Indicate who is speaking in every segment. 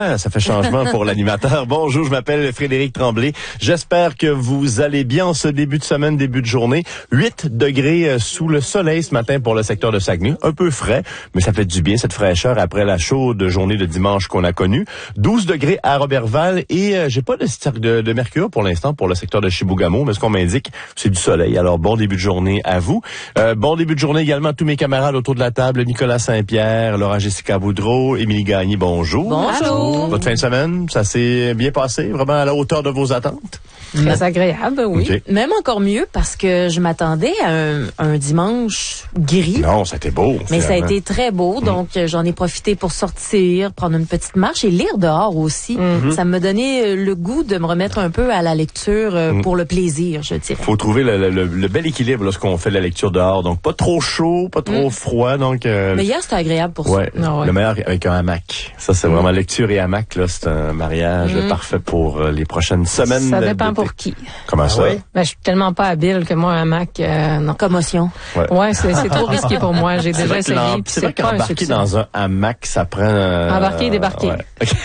Speaker 1: Ça fait changement pour l'animateur. Bonjour, je m'appelle Frédéric Tremblay. J'espère que vous allez bien en ce début de semaine, début de journée. 8 degrés sous le soleil ce matin pour le secteur de Saguenay. Un peu frais, mais ça fait du bien, cette fraîcheur après la chaude journée de dimanche qu'on a connue. 12 degrés à Robertval et j'ai pas de mercure pour l'instant pour le secteur de Chibougamau, mais ce qu'on m'indique, c'est du soleil. Alors, bon début de journée à vous. Bon début de journée également à tous mes camarades autour de la table. Nicolas Saint-Pierre, Laurent Jessica Boudreau, Émilie Gagné, bonjour.
Speaker 2: Bonjour.
Speaker 1: Votre fin de semaine, ça s'est bien passé, vraiment à la hauteur de vos attentes?
Speaker 2: Très agréable, oui.
Speaker 1: Okay.
Speaker 2: Même encore mieux parce que je m'attendais à un dimanche gris.
Speaker 1: Non, ça a été beau.
Speaker 2: Mais ça a été très beau, donc j'en ai profité pour sortir, prendre une petite marche et lire dehors aussi. Ça me donnait le goût de me remettre un peu à la lecture pour le plaisir, je dirais.
Speaker 1: Faut trouver le bel équilibre lorsqu'on fait de la lecture dehors. Donc, pas trop chaud, pas trop froid. Donc,
Speaker 2: mais hier, c'était agréable pour ça.
Speaker 1: Le meilleur avec un hamac. Ça, c'est vraiment lecture et hamac. Là, c'est un mariage parfait pour les prochaines semaines.
Speaker 3: Ça dépend pour qui.
Speaker 1: Comment ça?
Speaker 3: Oui? Ben, je suis tellement pas habile que moi, un hamac, non.
Speaker 2: Commotion.
Speaker 3: Ouais, c'est trop risqué pour moi. J'ai déjà essayé.
Speaker 1: C'est vrai qu'embarquer dans un hamac, ça prend...
Speaker 3: Embarquer et débarquer.
Speaker 1: Ouais.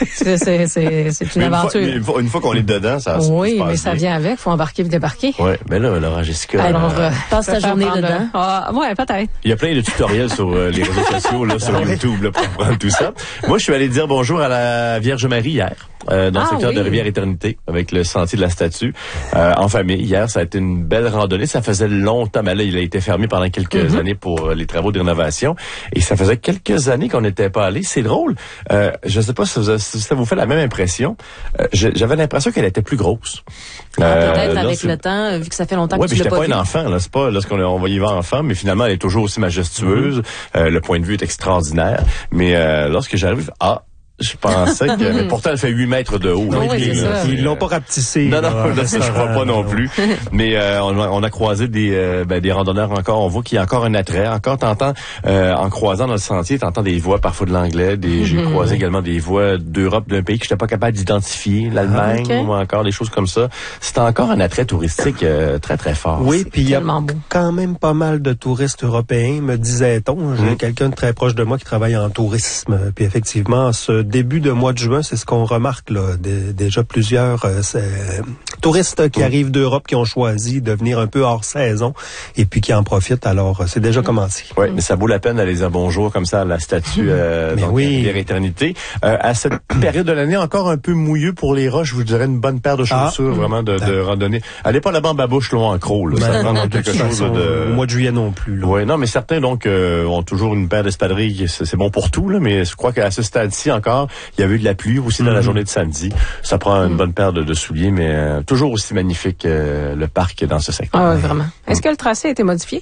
Speaker 3: C'est une aventure.
Speaker 1: Une fois qu'on est dedans, ça
Speaker 3: oui, mais ça vient avec. Faut embarquer et débarquer.
Speaker 1: Oui, mais là, Laurent Jessica...
Speaker 3: Alors,
Speaker 2: passe ta journée dedans.
Speaker 3: Ouais, peut-être.
Speaker 1: Il y a plein de tutoriels sur les réseaux sociaux, là, sur YouTube, là, pour apprendre tout ça. Moi, je suis allé dire bonjour à la Vierge Marie hier. Dans le secteur de Rivière-Éternité, avec le sentier de la statue, en famille. Hier, ça a été une belle randonnée. Ça faisait longtemps, mais là, il a été fermé pendant quelques années pour les travaux de rénovation. Et ça faisait quelques années qu'on n'était pas allé. C'est drôle. Je sais pas si ça vous fait la même impression. J'avais l'impression qu'elle était plus grosse.
Speaker 2: Peut-être avec le temps, vu que ça fait longtemps que tu l'as pas vu.
Speaker 1: j'étais pas un enfant, là. C'est pas lorsqu'on va y voir enfant, mais finalement, elle est toujours aussi majestueuse. Le point de vue est extraordinaire. Mais lorsque j'arrive, je pensais que... Mais pourtant, elle fait 8 mètres de haut.
Speaker 4: Ils l'ont pas rapetissé.
Speaker 1: Non, ça, je crois pas non plus. Mais on a croisé des randonneurs encore. On voit qu'il y a encore un attrait. Encore, t'entends, en croisant dans le sentier, t'entends des voix parfois de l'anglais. J'ai croisé également des voix d'Europe, d'un pays que j'étais pas capable d'identifier, l'Allemagne ou encore des choses comme ça. C'est encore un attrait touristique très, très fort.
Speaker 4: Oui, puis il y a quand même pas mal de touristes européens, me disait-on. J'ai quelqu'un de très proche de moi qui travaille en tourisme. Puis effectivement, début de mois de juin, c'est ce qu'on remarque là. Déjà plusieurs touristes qui arrivent d'Europe qui ont choisi de venir un peu hors saison et puis qui en profitent. Alors, c'est déjà commencé.
Speaker 1: Oui, mais ça vaut la peine d'aller dire bonjour comme ça à la statue Rivière-Éternité. À cette période de l'année, encore un peu mouilleux pour les roches, je vous dirais une bonne paire de chaussures vraiment de randonnée. Allez pas là-bas en babouche loin en croc. Là. Ça prend quelque chose de...
Speaker 4: Au mois de juillet non plus.
Speaker 1: Oui, non, mais certains donc ont toujours une paire d'espadrilles. C'est bon pour tout, là, mais je crois qu'à ce stade-ci encore, il y avait eu de la pluie aussi dans la journée de samedi. Ça prend une bonne paire de souliers, mais toujours aussi magnifique le parc dans ce secteur.
Speaker 3: Ah oui, vraiment. Est-ce que le tracé a été modifié?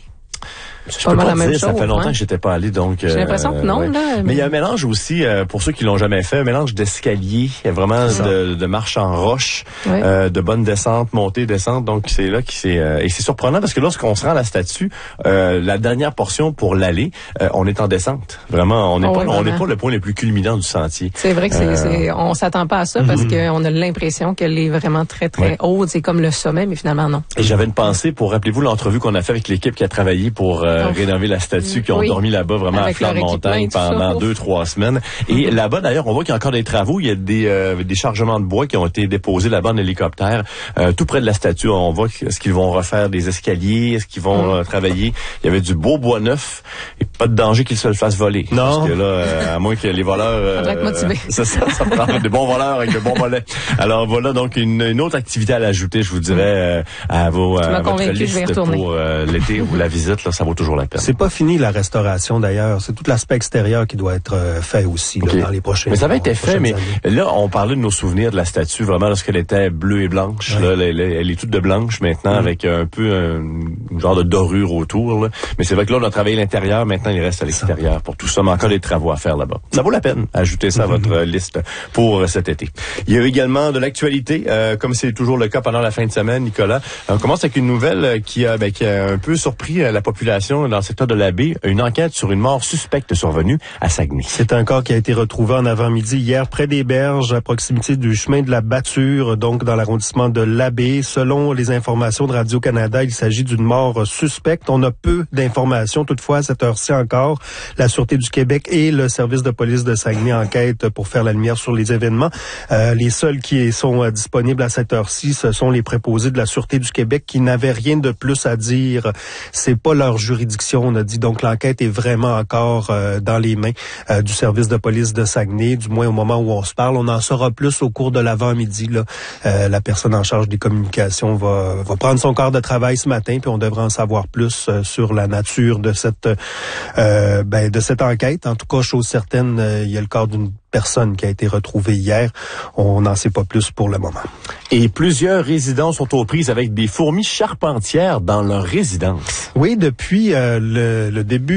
Speaker 1: Je peux pas dire, ça fait longtemps que j'étais pas allé, donc...
Speaker 3: J'ai l'impression que non, là.
Speaker 1: Mais il y a un mélange aussi, pour ceux qui l'ont jamais fait, un mélange d'escalier, vraiment de marche en roche, de bonnes descentes, montées, descentes, donc c'est là et c'est surprenant parce que lorsqu'on se rend à la statue, la dernière portion pour l'aller, on est en descente. Vraiment, on n'est pas le point le plus culminant du sentier.
Speaker 3: C'est vrai que on s'attend pas à ça parce qu'on a l'impression qu'elle est vraiment très, très haute. C'est comme le sommet, mais finalement, non.
Speaker 1: Et j'avais une pensée pour, rappelez-vous, l'entrevue qu'on a fait avec l'équipe qui a travaillé pour rénover la statue, qui ont dormi là-bas vraiment avec à flanc de montagne pendant 2-3 semaines. Et là-bas, d'ailleurs, on voit qu'il y a encore des travaux. Il y a des chargements de bois qui ont été déposés là-bas en hélicoptère. Tout près de la statue, on voit est-ce qu'ils vont refaire des escaliers, est-ce qu'ils vont travailler. Il y avait du beau bois neuf et pas de danger qu'ils se le fassent voler.
Speaker 4: Non.
Speaker 1: Parce que là, à moins que les voleurs...
Speaker 3: faudrait être motivé.
Speaker 1: Ça prend des bons voleurs avec de bons volets. Alors voilà, donc une autre activité à l'ajouter, je vous dirais, à votre liste pour l'été ou la visite. Là, ça vaut toujours la peine.
Speaker 4: C'est pas fini la restauration d'ailleurs. C'est tout l'aspect extérieur qui doit être fait aussi là, dans les prochaines années.
Speaker 1: Mais ça avait été fait, mais là, on parlait de nos souvenirs de la statue, vraiment lorsqu'elle était bleue et blanche. Là, elle est toute de blanche maintenant, avec un peu un genre de dorure autour. Là. Mais c'est vrai que là, on a travaillé l'intérieur, maintenant il reste à l'extérieur pour tout ça, mais encore des travaux à faire là-bas. Ça vaut la peine d'ajouter ça à votre liste pour cet été. Il y a également de l'actualité, comme c'est toujours le cas pendant la fin de semaine, Nicolas. On commence avec une nouvelle qui a un peu surpris la population information dans le secteur de la baie, une enquête sur une mort suspecte survenue à Saguenay.
Speaker 4: C'est un corps qui a été retrouvé en avant-midi hier près des berges, à proximité du chemin de la Batture, donc dans l'arrondissement de l'Abbé. Selon les informations de Radio-Canada, il s'agit d'une mort suspecte. On a peu d'informations. Toutefois, à cette heure-ci encore, la Sûreté du Québec et le service de police de Saguenay enquêtent pour faire la lumière sur les événements. Les seuls qui sont disponibles à cette heure-ci, ce sont les préposés de la Sûreté du Québec qui n'avaient rien de plus à dire. C'est pas leur juridiction, on a dit. Donc, l'enquête est vraiment encore dans les mains du service de police de Saguenay, du moins au moment où on se parle. On en saura plus au cours de l'avant-midi. La personne en charge des communications va prendre son quart de travail ce matin, puis on devrait en savoir plus sur la nature de cette enquête. En tout cas, chose certaine, il y a le corps d'une personne qui a été retrouvée hier. On n'en sait pas plus pour le moment.
Speaker 1: Et plusieurs résidents sont aux prises avec des fourmis charpentières dans leur résidence.
Speaker 4: Oui, depuis le début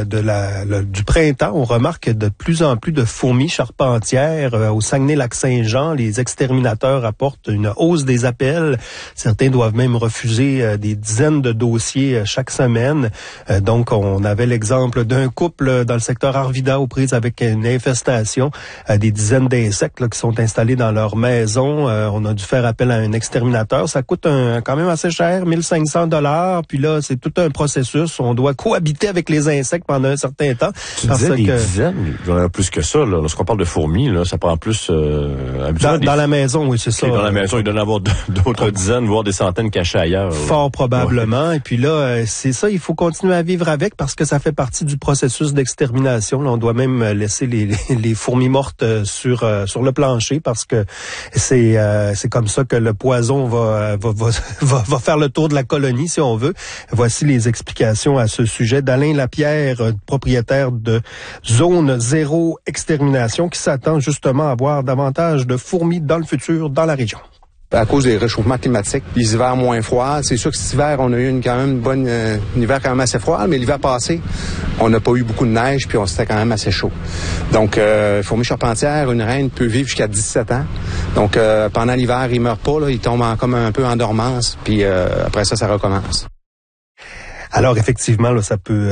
Speaker 4: du printemps, on remarque de plus en plus de fourmis charpentières au Saguenay-Lac-Saint-Jean. Les exterminateurs apportent une hausse des appels. Certains doivent même refuser des dizaines de dossiers chaque semaine. Donc, on avait l'exemple d'un couple dans le secteur Arvida aux prises avec une infestation. Des dizaines d'insectes qui sont installés dans leur maison. On a dû faire appel à un exterminateur. Ça coûte quand même assez cher, 1500 $. Puis là, c'est tout un processus. On doit cohabiter avec les insectes pendant un certain temps.
Speaker 1: Tu disais des dizaines? Il y en a plus que ça. Lorsqu'on parle de fourmis, ça prend plus...
Speaker 4: dans la maison, oui, c'est ça.
Speaker 1: Dans la maison, il doit y en avoir d'autres dizaines, voire des centaines cachées ailleurs.
Speaker 4: Fort probablement. Ouais. Et puis là, c'est ça, il faut continuer à vivre avec parce que ça fait partie du processus d'extermination. Là, on doit même laisser les fourmis mortes sur le plancher parce que c'est comme ça que le poison va faire le tour de la colonie, si on veut. Voici les explications à ce sujet d'Alain Lapierre, propriétaire de Zone Zéro Extermination, qui s'attend justement à avoir davantage de fourmis dans le futur dans la région.
Speaker 5: À cause des réchauffements climatiques, les hivers moins froids. C'est sûr que cet hiver, on a eu un hiver quand même assez froid, mais l'hiver passé, on n'a pas eu beaucoup de neige, puis c'était quand même assez chaud. Donc, fourmi charpentière, une reine peut vivre jusqu'à 17 ans. Donc, pendant l'hiver, il meurt pas, il tombe comme un peu en dormance, puis après ça recommence.
Speaker 4: Alors effectivement, là, ça peut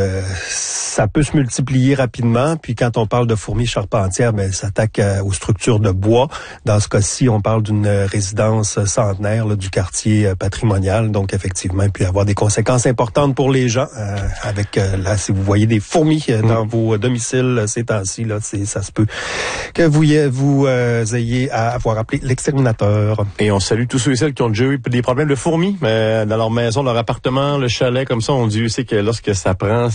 Speaker 4: se multiplier rapidement. Puis quand on parle de fourmis charpentières, ça s'attaque aux structures de bois. Dans ce cas-ci, on parle d'une résidence centenaire du quartier patrimonial. Donc effectivement, il peut y avoir des conséquences importantes pour les gens. Là, si vous voyez des fourmis dans vos domiciles ces temps-ci, là, ça se peut que vous ayez à avoir appelé l'exterminateur.
Speaker 1: Et on salue tous ceux et celles qui ont déjà eu des problèmes de fourmis dans leur maison, leur appartement, le chalet, comme ça. Dieu sait que lorsque ça prend,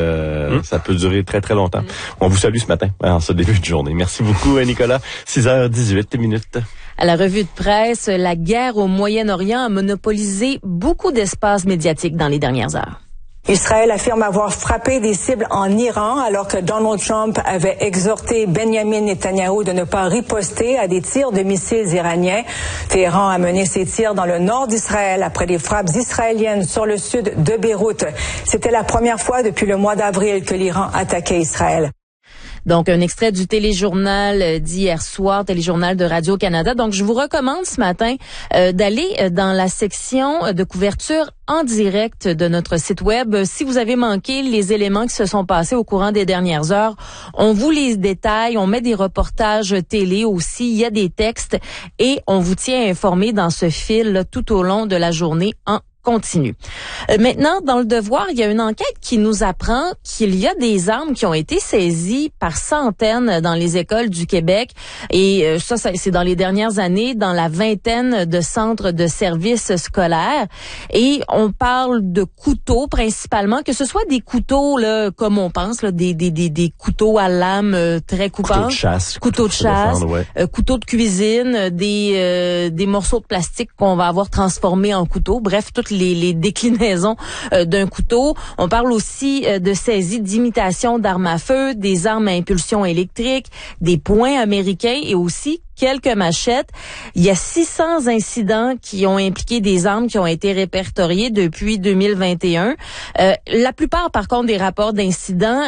Speaker 1: ça peut durer très, très longtemps. On vous salue ce matin, en ce début de journée. Merci beaucoup, Nicolas. 6h18.
Speaker 2: À la revue de presse, la guerre au Moyen-Orient a monopolisé beaucoup d'espace médiatique dans les dernières heures.
Speaker 6: Israël affirme avoir frappé des cibles en Iran alors que Donald Trump avait exhorté Benjamin Netanyahou de ne pas riposter à des tirs de missiles iraniens. Téhéran a mené ses tirs dans le nord d'Israël après des frappes israéliennes sur le sud de Beyrouth. C'était la première fois depuis le mois d'avril que l'Iran attaquait Israël.
Speaker 2: Donc, un extrait du téléjournal d'hier soir, téléjournal de Radio-Canada. Donc, je vous recommande ce matin d'aller dans la section de couverture en direct de notre site web. Si vous avez manqué les éléments qui se sont passés au courant des dernières heures, on vous les détaille, on met des reportages télé aussi, il y a des textes et on vous tient informé dans ce fil là, tout au long de la journée en continue. Maintenant, dans le Devoir, il y a une enquête qui nous apprend qu'il y a des armes qui ont été saisies par centaines dans les écoles du Québec. Et ça c'est dans les dernières années, dans la vingtaine de centres de services scolaires. Et on parle de couteaux principalement, que ce soit des couteaux là, comme on pense, là, des couteaux à lame très coupantes. Couteaux de chasse, couteaux de cuisine, des morceaux de plastique qu'on va avoir transformés en couteaux. Bref, toutes les déclinaisons d'un couteau. On parle aussi de saisie d'imitation d'armes à feu, des armes à impulsion électrique, des poings américains et aussi quelques machettes. Il y a 600 incidents qui ont impliqué des armes qui ont été répertoriés depuis 2021. La plupart, par contre, des rapports d'incidents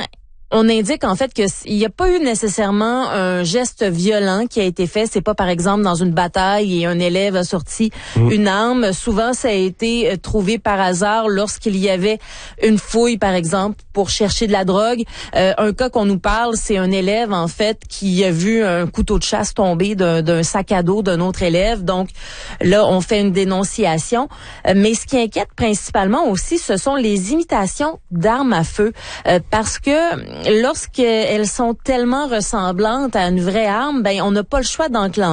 Speaker 2: On indique en fait qu'il n'y a pas eu nécessairement un geste violent qui a été fait. C'est pas par exemple dans une bataille et un élève a sorti une arme. Souvent, ça a été trouvé par hasard lorsqu'il y avait une fouille, par exemple, pour chercher de la drogue. Un cas qu'on nous parle, c'est un élève en fait qui a vu un couteau de chasse tomber d'un sac à dos d'un autre élève. Donc là, on fait une dénonciation. Mais ce qui inquiète principalement aussi, ce sont les imitations d'armes à feu, parce que lorsqu'elles sont tellement ressemblantes à une vraie arme, ben on n'a pas le choix d'enclencher